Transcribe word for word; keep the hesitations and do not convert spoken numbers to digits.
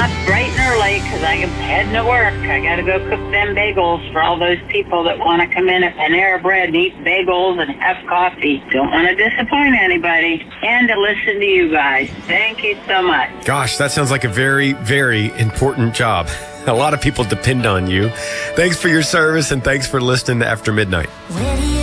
up bright and early because I'm heading to work. I got to go cook them bagels for all those people that want to come in at Panera Bread and eat bagels and have coffee. Don't want to disappoint anybody. And to listen to you guys. Thank you so much. Gosh, that sounds like a very, very important job. A lot of people depend on you. Thanks for your service and thanks for listening to After Midnight. Where do you